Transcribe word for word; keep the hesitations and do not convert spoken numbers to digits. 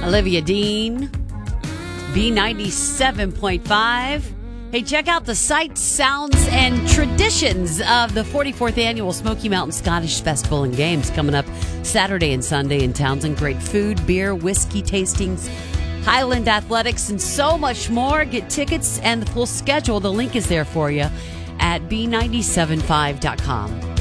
Olivia Dean, B ninety-seven point five. Hey, check out the sights, sounds, and traditions of the forty-fourth Annual Smoky Mountain Scottish Festival and Games coming up Saturday and Sunday in Townsend. Great food, beer, whiskey tastings, Highland athletics, and so much more. Get tickets and the full schedule. The link is there for you at b nine seven five dot com.